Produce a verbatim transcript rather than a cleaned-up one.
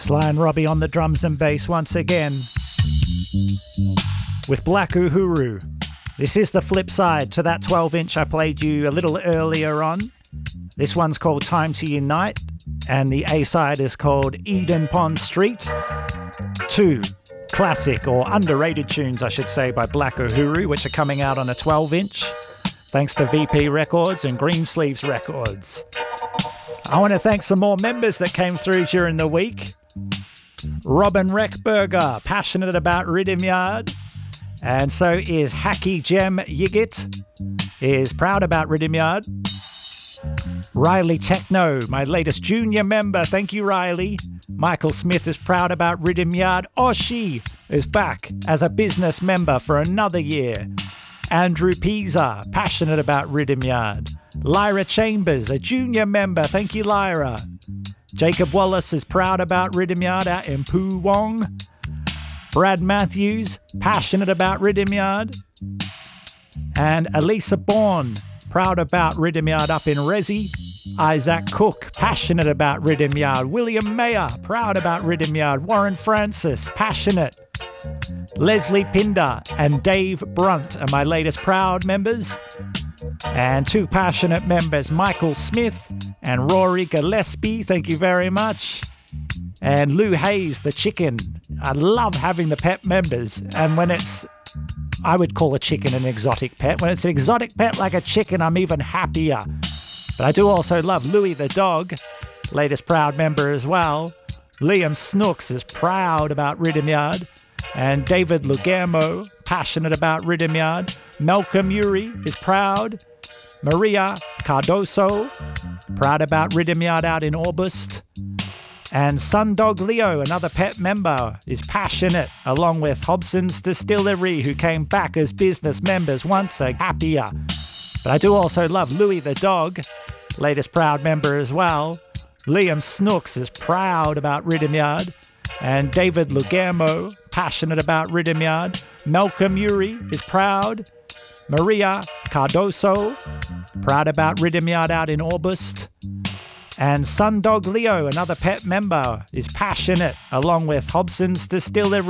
Sly and Robbie on the drums and bass once again with Black Uhuru. This is the flip side to that twelve inch I played you a little earlier on. This one's called Time to Unite, and the A-side is called Eden Pond Street. Two classic or underrated tunes, I should say, by Black Uhuru, which are coming out on a twelve inch, thanks to V P Records and Greensleeves Records. I want to thank some more members that came through during the week. Robin Reckberger, passionate about Rhythm Yard. And so is Hacky Gem Yigit, is proud about Rhythm Yard. Riley Techno, my latest junior member, thank you Riley. Michael Smith is proud about Rhythm Yard. Oshi is back as a business member for another year. Andrew Pisa, passionate about Rhythm Yard. Lyra Chambers, a junior member, thank you Lyra. Jacob Wallace is proud about Rhythm Yard out in Poo Wong. Brad Matthews, passionate about Rhythm Yard. And Elisa Bourne, proud about Rhythm Yard up in Resi. Isaac Cook, passionate about Rhythm Yard. William Mayer, proud about Rhythm Yard. Warren Francis, passionate. Leslie Pinder and Dave Brunt are my latest proud members. And two passionate members, Michael Smith and Rory Gillespie, thank you very much. And Lou Hayes, the chicken. I love having the pet members. And when it's, I would call a chicken an exotic pet. When it's an exotic pet like a chicken, I'm even happier. But I do also love Louie the dog, latest proud member as well. Liam Snooks is proud about Rhythm Yard. And David Lugermo, passionate about Rhythm Yard. Malcolm Uri is proud. Maria Cardoso, proud about Rhythm Yard out in August. And Sundog Leo, another pet member, is passionate, along with Hobson's Distillery, who came back as business members once again, happier. But I do also love Louie the dog, latest proud member as well. Liam Snooks is proud about Rhythm Yard. And David Lugermo, passionate about Rhythm Yard. Malcolm Uri is proud. Maria Cardoso, proud about Rhythm Yard out in August. And Sundog Leo, another pet member, is passionate, along with Hobson's Distillery.